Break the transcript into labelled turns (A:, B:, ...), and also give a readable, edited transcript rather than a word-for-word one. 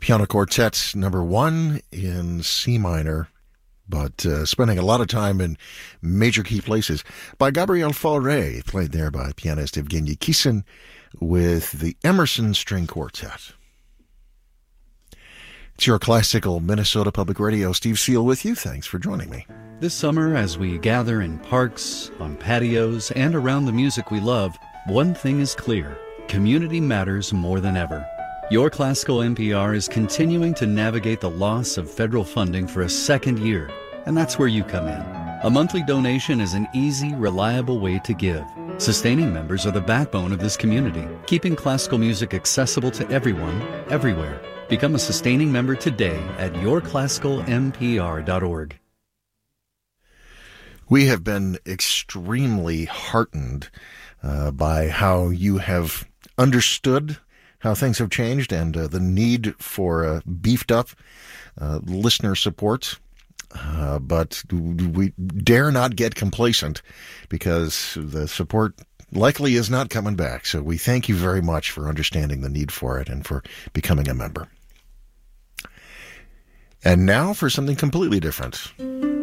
A: Piano Quartet number 1 in C minor, but spending a lot of time in major key places by Gabriel Fauré, played there by pianist Evgeny Kissin with the Emerson String Quartet. It's your classical Minnesota Public Radio. Steve Seal with you. Thanks for joining me.
B: This summer, as we gather in parks, on patios, and around the music we love, one thing is clear. Community matters more than ever. Your Classical NPR is continuing to navigate the loss of federal funding for a second year, and that's where you come in. A monthly donation is an easy, reliable way to give. Sustaining members are the backbone of this community, keeping classical music accessible to everyone, everywhere. Become a sustaining member today at yourclassicalnpr.org.
A: We have been extremely heartened by how you have understood how things have changed and the need for beefed up listener support. But we dare not get complacent because the support likely is not coming back. So we thank you very much for understanding the need for it and for becoming a member. And now for something completely different.